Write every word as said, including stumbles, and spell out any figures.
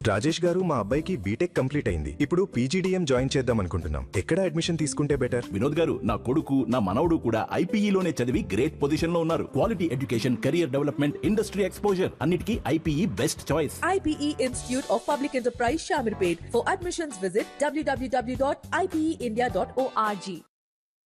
రాజేష్ గారు, మా అబ్బాయికి బీటెక్ కంప్లీట్ అయింది. ఇప్పుడు పీజీడీఎం జాయిన్ చేద్దాం అనుకుంటున్నాం. ఎక్కడ అడ్మిషన్ తీసుకుంటే బెటర్? వినోద్ గారు, నా కొడుకు నా మనవడు కూడా ఐపీఈలోనే చదివి గ్రేట్ పొజిషన్ లో ఉన్నారు. Quality education, career development, industry exposure అన్నిటికీ IPE best choice. I P E Institute of Public Enterprise, Shamirpet. For admissions, visit w w w dot i p e india dot org.